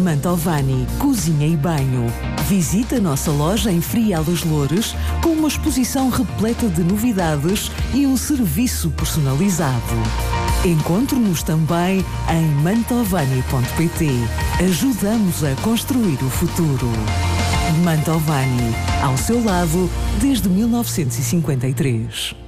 Mantovani Cozinha e Banho. Visita a nossa loja em Frial dos Loures com uma exposição repleta de novidades e um serviço personalizado. Encontre-nos também em mantovani.pt. Ajudamos a construir o futuro. Mantovani, ao seu lado desde 1953.